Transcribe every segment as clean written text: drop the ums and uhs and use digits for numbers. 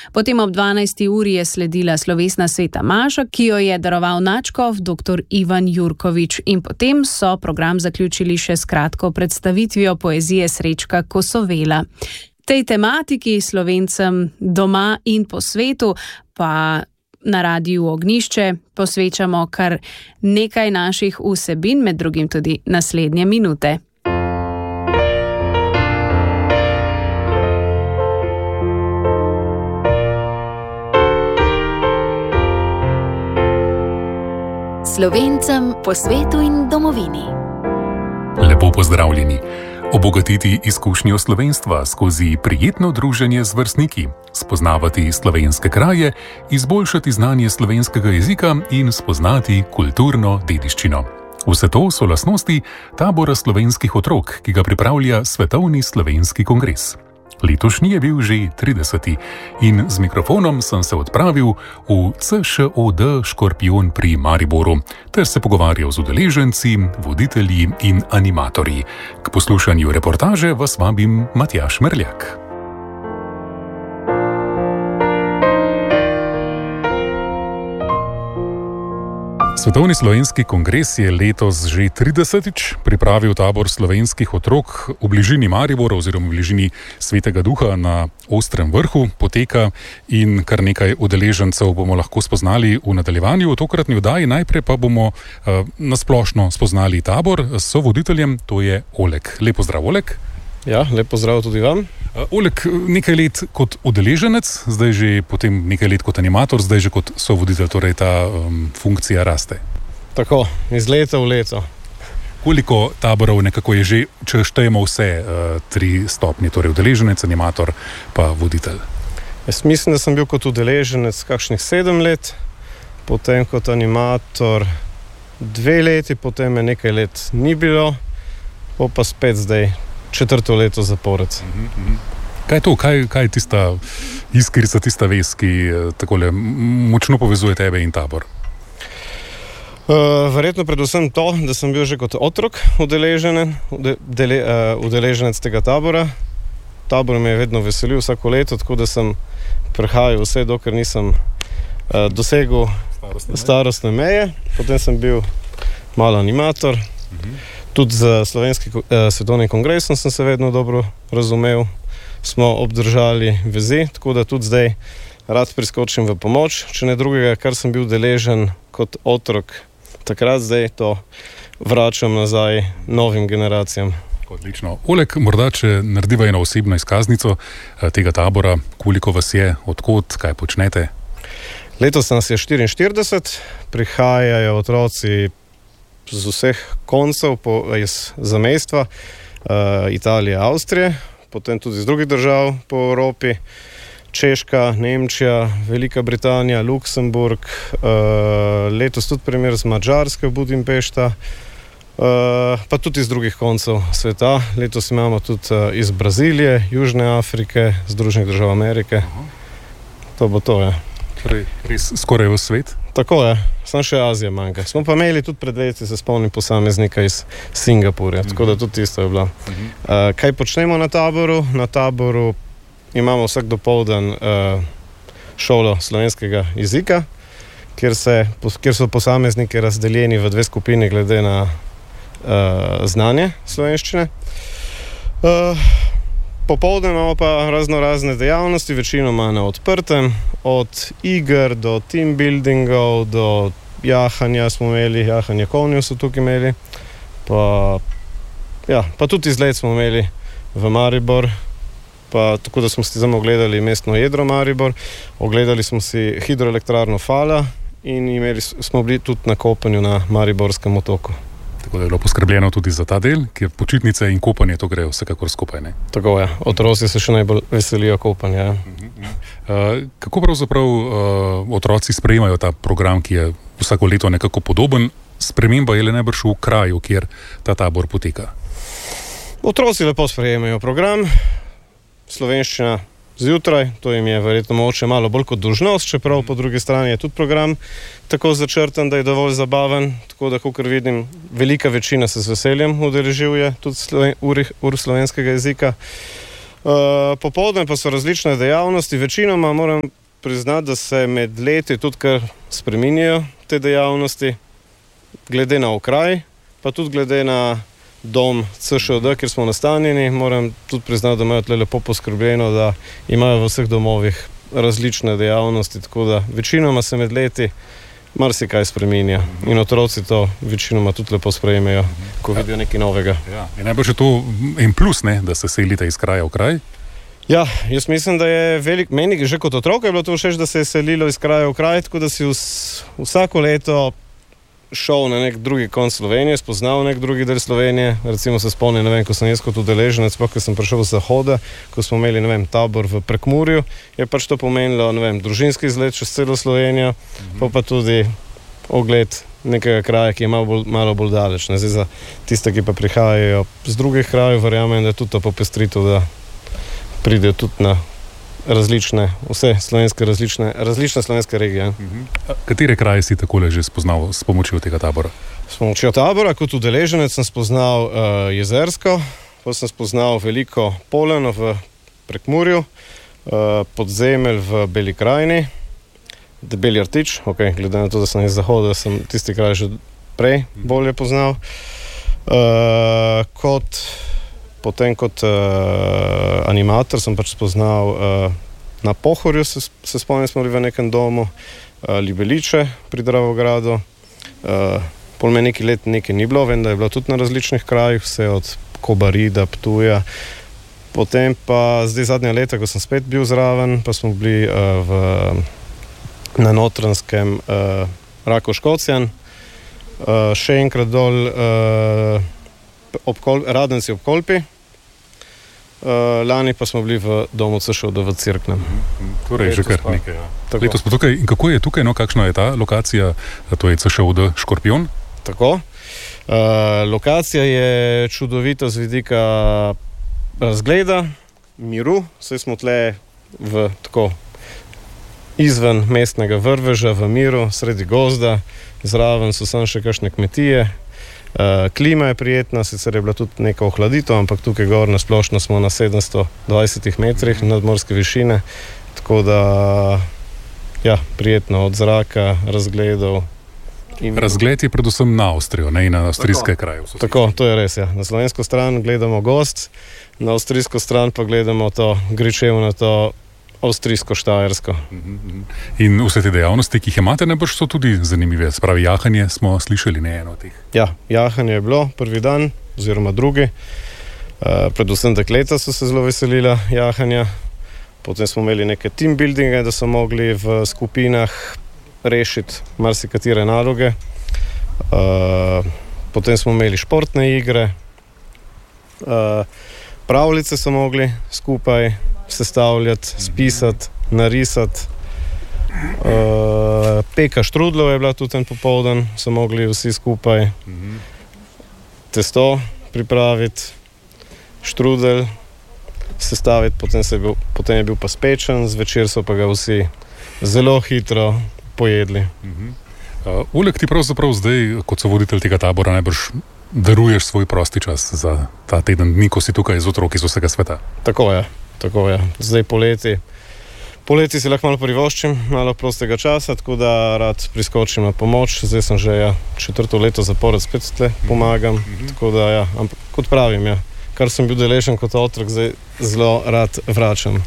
Potem ob 12. uri je sledila slovesna sveta maša, ki jo je daroval nadškof dr. Ivan Jurkovič, in potem so program zaključili še s kratko predstavitvijo poezije Srečka Kosovela. Tej tematiki Slovencem doma in po svetu pa na Radiu Ognjišče posvečamo kar nekaj naših vsebin, med drugim tudi naslednje minute. Slovencem po svetu in domovini. Lepo pozdravljeni. Obogatiti izkušnjo slovenstva skozi prijetno druženje z vrstniki, spoznavati slovenske kraje, izboljšati znanje slovenskega jezika in spoznati kulturno dediščino. Vse to so lastnosti tabora slovenskih otrok, ki ga pripravlja Svetovni slovenski kongres. Letošnji je bil že 30. in z mikrofonom sem se odpravil v CŠOD Škorpion pri Mariboru ter se pogovarjal z udeleženci, voditelji in animatorji. K poslušanju reportaže vas vabim Matjaž Merljak. Svetovni slovenski kongres je letos že 30. pripravil tabor slovenskih otrok v bližini Maribora oziroma v bližini Svetega Duha na Ostrem vrhu poteka in kar nekaj udeležencev bomo lahko spoznali v nadaljevanju v tokratni oddaji. Najprej pa bomo nasplošno spoznali tabor s sovoditeljem, to je Oleg. Lep pozdrav, Oleg. Ja, lep pozdrav tudi vam. Oleg, nekaj let kot udeleženec, zdaj že potem nekaj let kot animator, zdaj že kot sovoditelj, torej ta funkcija raste. Tako, iz leta v leto. Koliko taborov nekako je že, če štejemo vse tri stopnje, torej udeleženec, animator pa voditelj? Jaz mislim, da sem bil kot udeleženec kakšnih 7 let, potem kot animator 2 leti, potem je nekaj let ni bilo, pa spet zdaj 4. leto zapored. Kaj je to? Kaj je tista iskrica, tista vez, ki takole močno povezuje tebe in tabor? Verjetno predvsem to, da sem bil že kot otrok udeleženec tega tabora. Tabor me je vedno veselil vsako leto, tako da sem prehajal vse, dokler nisem dosegel starostne meje. Potem sem bil malo animator. Tudi za slovenski svetovni kongres sem se vedno dobro razumel. Smo obdržali vezi, tako da tudi zdaj rad priskočim v pomoč. Če ne drugega, kar sem bil deležen kot otrok takrat, zdaj to vračam nazaj novim generacijam. Odlično. Oleg, morda če narediva eno osebno izkaznico tega tabora, koliko vas je, odkot, kaj počnete? Letos nas je 44, prihajajo otroci z vseh koncev iz zamejstva, Italije, Avstrije, potem tudi iz drugih držav po Evropi, Češka, Nemčija, Velika Britanija, Luksemburg, letos tudi primer z Madžarske v Budimpešta, pa tudi iz drugih koncev sveta. Letos imamo tudi iz Brazilije, Južne Afrike, Združenih držav Amerike. To bo to, ja. Torej, res skoraj v svet? Tako je, samo še Azija manjka. Smo pa imeli tudi pred leti, se spomnim, posameznika iz Singapurja, tako da tudi tisto je bilo. Kaj počnemo na taboru? Na taboru imamo vsak dopoldan šolo slovenskega jezika, kjer so posamezniki razdeljeni v 2 skupini glede na znanje slovenščine. Popoldne imamo pa razne dejavnosti, večinoma na odprtem, od iger do team buildingov, do jahanja smo imeli, jahanje konjev so tukaj imeli, pa tudi izlet smo imeli v Maribor, pa tako da smo si tam ogledali mestno jedro Maribor, ogledali smo si hidroelektrarno Fala in smo bili tudi na kopanju na Mariborskem otoku. Tako da je bilo poskrbljeno tudi za ta del, kjer počitnice in kopanje to grejo vsekakor skupaj, ne? Tako je, otroci se še najbolj veselijo kopanja. Kako pravzaprav otroci sprejemajo ta program, ki je vsako leto nekako podoben? Sprememba je le najbrž v kraju, kjer ta tabor poteka. Otroci lepo sprejemajo program, slovenščina zjutraj, to jim je verjetno mogoče malo bolj kot dolžnost, čeprav po drugi strani je tudi program tako začrtan, da je dovolj zabaven, tako da, kakor vidim, velika večina se z veseljem udeležuje tudi ur slovenskega jezika. Popoldne pa so različne dejavnosti. Večinoma moram priznati, da se med leti tudi kar spreminjajo te dejavnosti, glede na okraj, pa tudi glede na dom CŠOD, kjer smo nastanjeni. Moram tudi priznati, da imajo tle lepo poskrbljeno, da imajo v vseh domovih različne dejavnosti, tako da večinoma se med leti marsikaj spreminja in otroci to večinoma tudi lepo sprejmejo, ko vidijo nekaj novega. Ja. In najbolj je to en plus, ne, da se selite iz kraja v kraj? Ja, jaz mislim, da je meni že kot otrok je bilo to všeč, da se je selilo iz kraja v kraj, tako da si vsako leto šel na nek drugi konc Slovenije, spoznal nek drugi del Slovenije. Recimo se spomnim, ne vem, ko sem jaz kot udeleženec, ko sem prišel z zahoda, ko smo imeli, ne vem, tabor v Prekmurju, je pač to pomenilo, ne vem, družinski izlet čez celo Slovenijo, pa tudi ogled nekega kraja, ki je malo bolj daleč. Ne? Zdaj za tiste, ki pa prihajajo z drugih krajev, verjamem, da je tudi to popestritev, da pridejo tudi na vse slovenske, različne slovenske regije. Katere kraje si takole že spoznal s pomočjo tega tabora? S pomočjo tabora, kot udeleženec sem spoznal Jezersko, pa sem spoznal veliko Poleno v Prekmurju, Podzemelj v Beli krajini, Debeli Rtič, glede na to, da sem iz zahoda, sem tisti kraj že prej bolje poznal. Potem kot animator sem pač spoznal na Pohorju, se spomnim, smo bili v nekem domu, Libeliče pri Dravogradu. Pol me nekaj let nekaj ni bilo, vem, da je bilo tudi na različnih krajih, vse od Kobarida, Ptuja. Potem pa zdaj zadnja leta, ko sem spet bil zraven, pa smo bili na Notranskem Rakoškocjan, še enkrat dol Radenci ob Kolpi. Lani pa smo bili v domu CŠOD v Cerknem. Torej, že kar nekaj. Letos smo tukaj. In kako je tukaj, kakšna je ta lokacija? To je CŠOD Škorpion? Tako. Lokacija je čudovita z vidika razgleda, miru. Saj smo tle izven mestnega vrveža, v miru, sredi gozda. Zraven so samo še kakšne kmetije. Klima je prijetna, sicer je bila tudi neka ohladitev, ampak tukaj gor na splošno smo na 720 metrih nadmorske višine, tako da prijetno od zraka, razgledov. Razgled je predvsem na Avstrijo, ne na avstrijske kraje. Tako, to je res, ja. Na slovensko stran gledamo gozd, na avstrijsko stran pa gledamo to gričevnato avstrijsko-štajersko. In vse te dejavnosti, ki jih imate, najbrž so tudi zanimive. Spravi, jahanje smo slišali, ne eno od teh. Ja, jahanje je bilo prvi dan, oziroma drugi. Predvsem dekleta so se zelo veselila jahanja. Potem smo imeli neke team buildinge, da so mogli v skupinah rešiti marsikatere naloge. Potem smo imeli športne igre. Pravljice so mogli skupaj sestavljati, spisati, narisati. Peka štrudlov je bila tudi en popoldan, so mogli vsi skupaj testo pripraviti, štrudel sestaviti, potem je bil pa spečen, zvečer so pa ga vsi zelo hitro pojedli. Oleg, ti pravzaprav zdaj, kot so voditelj tega tabora, najbrž daruješ svoj prosti čas za ta teden dni, ko si tukaj z otroki z vsega sveta. Tako je. Zdaj poleti si lahko malo privoščim, malo prostega časa, tako da rad priskočim na pomoč. Zdaj sem že 4. leto zapored spet tle pomagam, tako da ampak kot pravim, kar sem bil deležen kot otrok, zdaj zelo rad vračam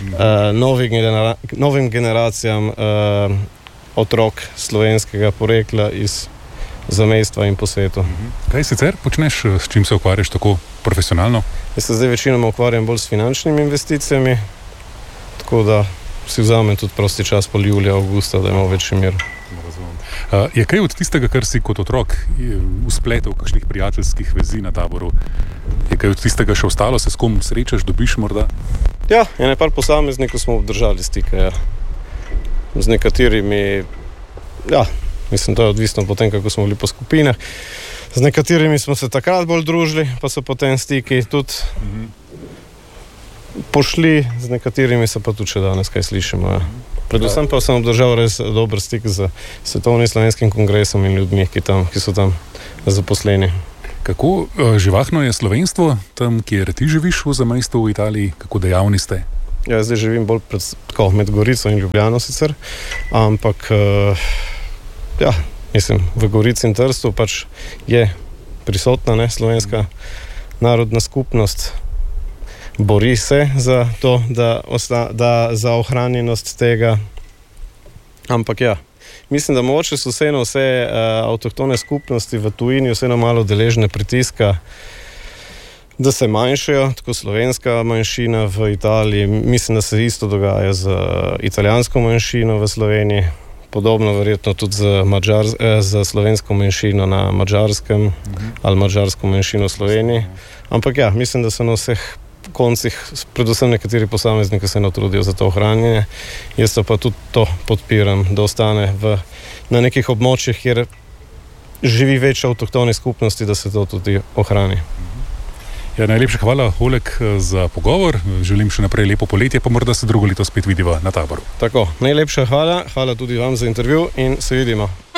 novim generacijam otrok slovenskega porekla iz zamejstva in po svetu. Kaj sicer počneš, s čim se ukvarjaš tako profesionalno? Jaz se zdaj večinoma ukvarjam bolj s finančnimi investicijami, tako da si vzamem tudi prosti čas pol julija, avgusta, da imamo večji mir. Je kaj od tistega, kar si kot otrok uspletel v kakšnih prijateljskih vezi na taboru? Je kaj od tistega še ostalo? Se s kom srečaš, dobiš morda? Ja, par posameznikov smo obdržali stike. Z nekaterimi, mislim, to je odvisno potem, kako smo bili po skupinah. Z nekaterimi smo se takrat bolj družili, pa so potem stiki tudi pošli, z nekaterimi se pa tudi še danes kaj slišimo. Predvsem pa sem obdržal res dober stik z Svetovnim slovenskim kongresom in ljudmi, ki so tam zaposleni. Kako živahno je slovenstvo tam, kjer ti živiš v zamejstvu v Italiji, kako dejavni ste? Ja, zdaj živim bolj med Gorico in Ljubljano sicer, ampak mislim, v Gorici in Trstu pač je prisotna slovenska narodna skupnost. Bori se za to, za ohranjenost tega, ampak mislim, da mogoče so vse avtohtone skupnosti v tujini vseeno malo deležne pritiska, da se manjšajo, tako slovenska manjšina v Italiji, mislim, da se isto dogaja z italijansko manjšino v Sloveniji, podobno verjetno tudi z slovensko manjšino na Madžarskem ali madžarsko manjšino v Sloveniji, ampak mislim, da so na vseh koncih, predvsem nekateri posamezniki se trudijo za to ohranjanje. Jaz pa tudi to podpiram, da ostane na nekih območjih, kjer živi več avtohtonih skupnosti, da se to tudi ohrani. Ja, najlepša hvala, Oleg, za pogovor. Želim še naprej lepo poletje, pa morda se drugo leto spet vidiva na taboru. Tako, najlepša hvala tudi vam za intervju in se vidimo.